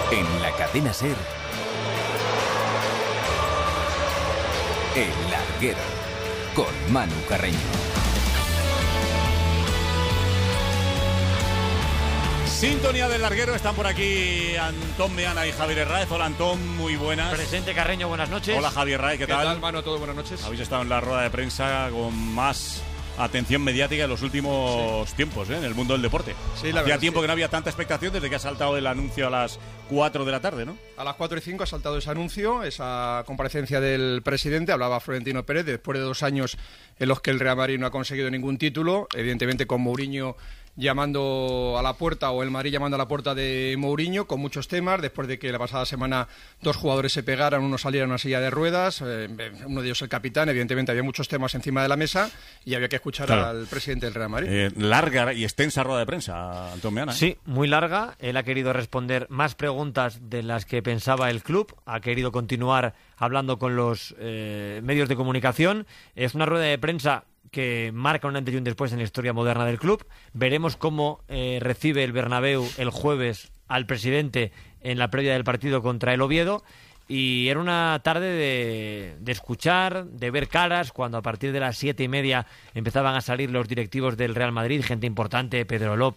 En la cadena SER, El Larguero, con Manu Carreño. Sintonía del Larguero, están por aquí Antón Meana y Javier Herráez. Hola Antón, muy buenas. Presente Carreño, buenas noches. Hola Javier Herráez, ¿qué tal? ¿Qué tal, Manu? Todo buenas noches. Habéis estado en la rueda de prensa con más atención mediática en los últimos tiempos, en el mundo del deporte. Sí, la Hacía verdad, tiempo sí. que no había tanta expectación desde que ha saltado el anuncio a las 4 de la tarde, ¿no? A las 4:05 ha saltado ese anuncio, esa comparecencia del presidente. Hablaba Florentino Pérez después de 2 años en los que el Real Madrid no ha conseguido ningún título, evidentemente con Mourinho llamando a la puerta, o el Madrid llamando a la puerta de Mourinho, con muchos temas, después de que la pasada semana 2 jugadores se pegaran, uno saliera en una silla de ruedas, uno de ellos el capitán. Evidentemente había muchos temas encima de la mesa y había que escuchar al presidente del Real Madrid. Larga y extensa rueda de prensa, Antón Meana. Sí, muy larga. Él ha querido responder más preguntas de las que pensaba el club, ha querido continuar hablando con los medios de comunicación. Es una rueda de prensa que marca un antes y un después en la historia moderna del club. Veremos cómo recibe el Bernabéu el jueves al presidente en la previa del partido contra el Oviedo. Y era una tarde de escuchar, de ver caras, cuando a partir de las 7:30 empezaban a salir los directivos del Real Madrid, gente importante, Pedro